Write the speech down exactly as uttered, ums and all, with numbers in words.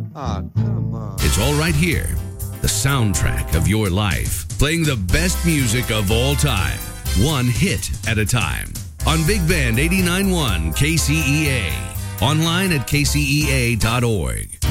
Ah, come on. It's all right here. The soundtrack of your life. Playing the best music of all time. One hit at a time. On Big Band eighty-nine point one K C E A. Online at K C E A dot org.